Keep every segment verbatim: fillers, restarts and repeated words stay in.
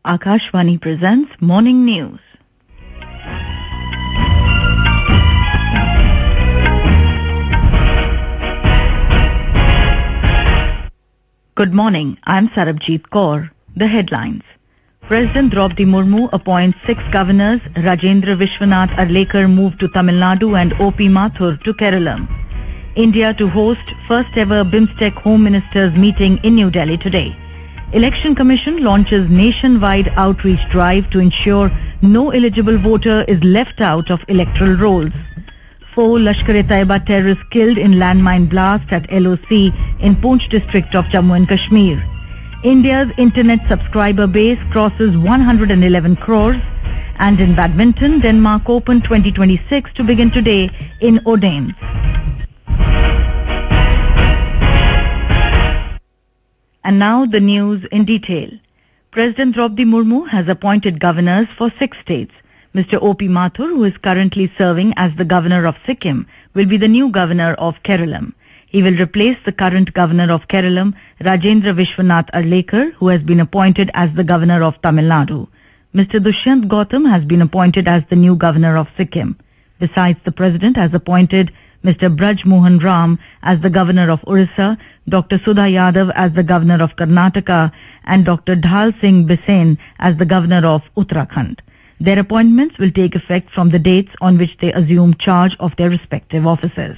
Akashvani presents Morning News. Good morning, I'm Sarabjit Kaur. The headlines. President Draupadi Murmu appoints six governors. Rajendra Vishwanath Arlekar moved to Tamil Nadu and O P Mathur to Kerala. India to host first ever BIMSTEC Home Ministers meeting in New Delhi today. Election Commission launches nationwide outreach drive to ensure no eligible voter is left out of electoral rolls. Four Lashkar-e-Taiba terrorists killed in landmine blast at L O C in Poonch district of Jammu and Kashmir. India's internet subscriber base crosses one hundred eleven crores. And in badminton, Denmark Open twenty twenty-six to begin today in Odense. And now the news in detail. President Draupadi Murmu has appointed governors for six states. Mister O P Mathur, who is currently serving as the governor of Sikkim, will be the new governor of Kerala. He will replace the current governor of Kerala, Rajendra Vishwanath Arlekar, who has been appointed as the governor of Tamil Nadu. Mister Dushyant Gautam has been appointed as the new governor of Sikkim. Besides, the president has appointed Mister Braj Mohan Ram as the governor of Orissa, Doctor Sudha Yadav as the governor of Karnataka, and Doctor Dhal Singh Bisen as the governor of Uttarakhand. Their appointments will take effect from the dates on which they assume charge of their respective offices.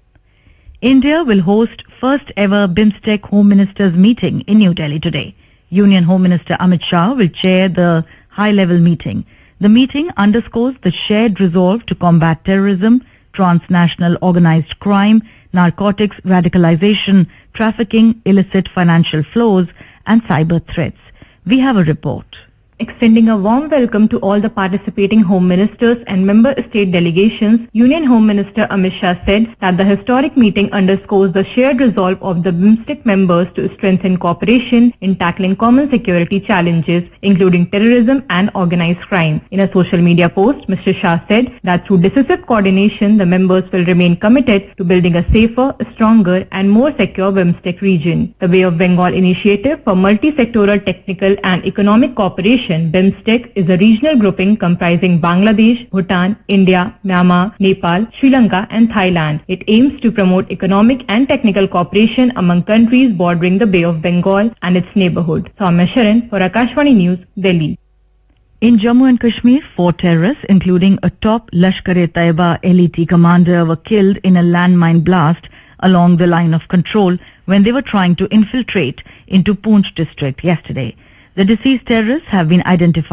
India will host first ever BIMSTEC Home Ministers meeting in New Delhi today. Union Home Minister Amit Shah will chair the high-level meeting. The meeting underscores the shared resolve to combat terrorism, transnational organized crime, narcotics, radicalization, trafficking, illicit financial flows, and cyber threats. We have a report. Extending a warm welcome to all the participating Home Ministers and member state delegations, Union Home Minister Amit Shah said that the historic meeting underscores the shared resolve of the BIMSTEC members to strengthen cooperation in tackling common security challenges, including terrorism and organized crime. In a social media post, Mister Shah said that through decisive coordination, the members will remain committed to building a safer, stronger and more secure BIMSTEC region. The Bay of Bengal Initiative for Multi-Sectoral Technical and Economic Cooperation BIMSTEC is a regional grouping comprising Bangladesh, Bhutan, India, Myanmar, Nepal, Sri Lanka and Thailand. It aims to promote economic and technical cooperation among countries bordering the Bay of Bengal and its neighborhood. Soumya Sharan for Akashvani News, Delhi. In Jammu and Kashmir, four terrorists, including a top Lashkar-e-Taiba L E T commander, were killed in a landmine blast along the line of control when they were trying to infiltrate into Poonch district yesterday. The deceased terrorists have been identified